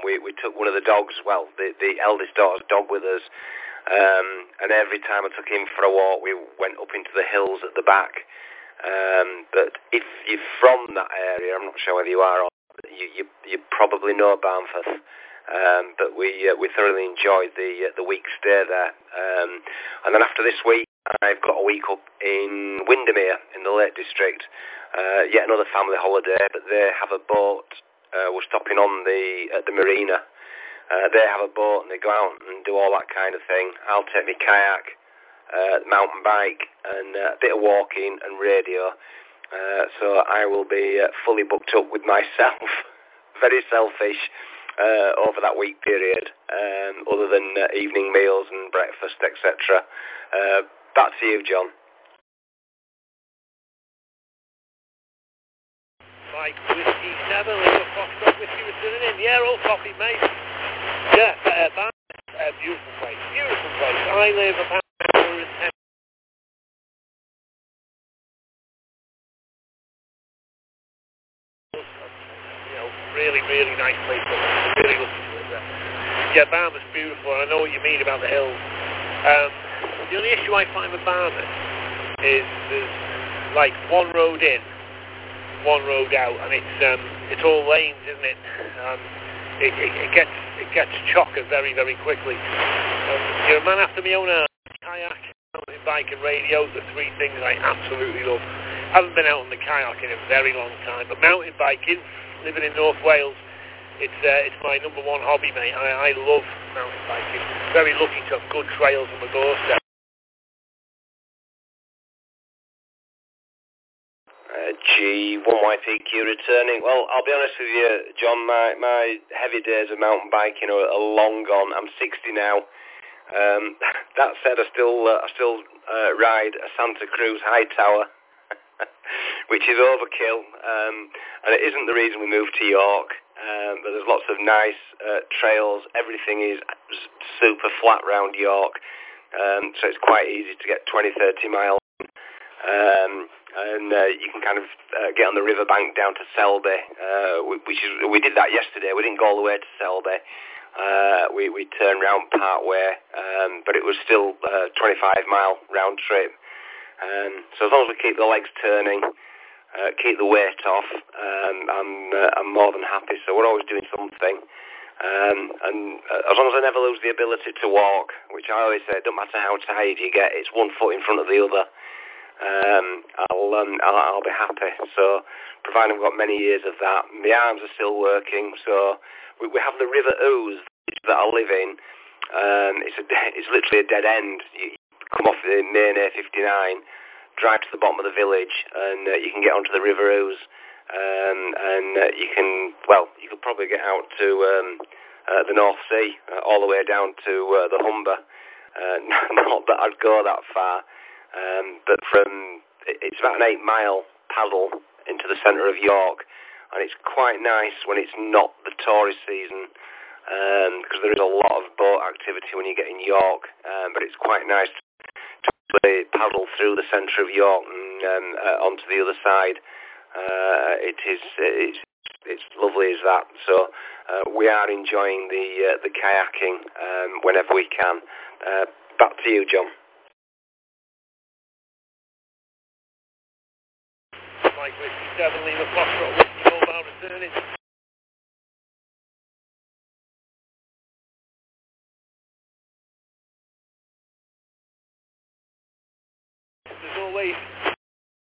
we took one of the dogs, well, the eldest daughter's dog with us, and every time I took him for a walk, we went up into the hills at the back. But if you're from that area, I'm not sure whether you are, or you probably know Barnforth. But we thoroughly enjoyed the week stay there. And then after this week, I've got a week up in Windermere in the Lake District. Yet another family holiday, but they have a boat. We're stopping on at the marina. They have a boat and they go out and do all that kind of thing. I'll take my kayak, mountain bike, and a bit of walking and radio. So I will be fully booked up with myself. Very selfish over that week period, other than evening meals and breakfast, etc. Back to you, John. Mike, Whiskey 7, Lima Foxtrot, Whiskey returning in. Yeah, all copy, mate. Yeah, beautiful place. Beautiful place. I live about an hour and 10. Really, really nice place. Really looking to it there. Yeah, Barmouth's beautiful, and I know what you mean about the hills. The only issue I find with Barmouth is there's like one road in, one road out, and it's all lanes, isn't it? It gets chocker very, very quickly. You're a man after my own heart. Kayak, mountain bike, and radio, the three things I absolutely love. I haven't been out on the kayak in a very long time, but mountain biking, living in North Wales, it's my number one hobby, mate. I love mountain biking. Very lucky to have good trails on my doorstep. G1YPQ returning. Well, I'll be honest with you, John, my heavy days of mountain biking are long gone. I'm 60 now. That said, I still ride a Santa Cruz Hightower, which is overkill, and it isn't the reason we moved to York, but there's lots of nice trails. Everything is super flat round York, so it's quite easy to get 20-30 miles, and you can kind of get on the riverbank down to Selby, we did that yesterday. We didn't go all the way to Selby. We turned round part way, but it was still a 25-mile round trip. So as long as we keep the legs turning, keep the weight off, I'm more than happy. So we're always doing something. And as long as I never lose the ability to walk, which I always say, don't matter how tired you get, it's one foot in front of the other. I'll be happy. So, providing I've got many years of that, my arms are still working. So, we have the River Ouse that I live in. It's literally a dead end. You come off the main A59, drive to the bottom of the village, and you can get onto the River Ouse. You could probably get out to the North Sea, all the way down to the Humber. Not that I'd go that far. But it's about an 8-mile paddle into the centre of York, and it's quite nice when it's not the tourist season, because there is a lot of boat activity when you get in York, but it's quite nice to paddle through the centre of York and onto the other side. It's lovely as that. So we are enjoying the kayaking whenever we can. Back to you, John. Mike Whiskey 7, Lima Foxtrot, Whiskey Mobile returning. There's always